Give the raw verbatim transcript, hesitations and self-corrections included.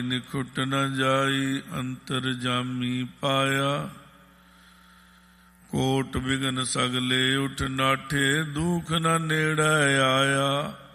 ਨਿਖੁੱਟ ਨ ਜਾਈ ਅੰਤਰ ਜਾਮੀ ਪਾਇਆ। ਕੋਟ ਬਿਗਨ ਸਗਲੇ ਉਠ ਨਾਠੇ ਦੁਖ ਨ ਨੇੜੇ ਆਇਆ।